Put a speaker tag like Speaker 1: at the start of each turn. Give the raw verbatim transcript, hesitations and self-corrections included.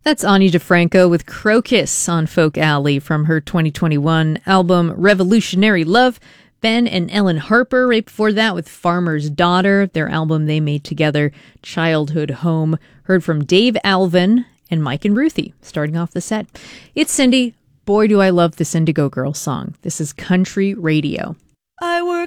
Speaker 1: That's Ani DeFranco with Crocus on Folk Alley from her twenty twenty-one album Revolutionary Love. Ben and Ellen Harper right before that with Farmer's Daughter, their album they made together, Childhood Home. Heard from Dave Alvin and Mike and Ruthie starting off the set. It's Cindy. Boy, do I love this Indigo Girls song. This is Country Radio.
Speaker 2: I work